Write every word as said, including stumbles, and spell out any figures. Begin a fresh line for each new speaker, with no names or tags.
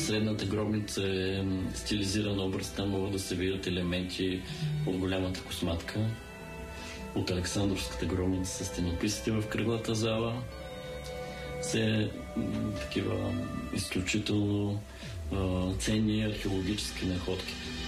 средната гробница е стилизиран образ. Там могат да се видят елементи от голямата косматка. От Александровската гробница с стенописите в кръглата зала. Все такива изключително а, ценни археологически находки.